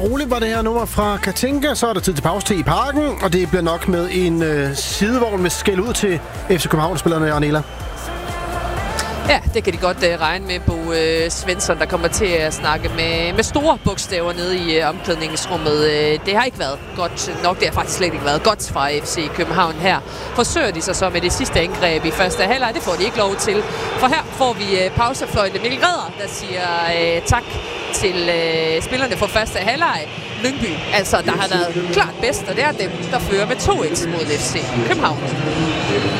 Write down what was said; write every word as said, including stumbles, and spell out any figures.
roligt var det her nummer fra Katinka. Så er der tid til pause til i parken, og det bliver nok med en øh, sidevogn med skæld ud til F C København-spillerne, Arnela. Ja, det kan de godt uh, regne med, Bo uh, Svensson, der kommer til at snakke med, med store bogstaver nede i uh, omklædningsrummet. Uh, det har ikke været godt nok, det har faktisk slet ikke været godt fra F C København her. Forsøger de sig så med det sidste angreb i første halvleg, det får de ikke lov til. For her får vi uh, pausefløjte Mikkel Redder, der siger uh, tak til uh, spillerne for første halvleg. Lyngby, altså der har været klart bedst, og det er dem, der fører med to et mod F C København.